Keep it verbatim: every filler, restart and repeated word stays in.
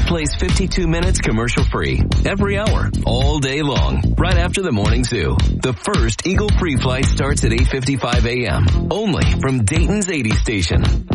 plays fifty-two minutes commercial free every hour, all day long, right after the morning zoo. The first Eagle free flight starts at eight fifty-five a.m. only from Dayton's eighty station.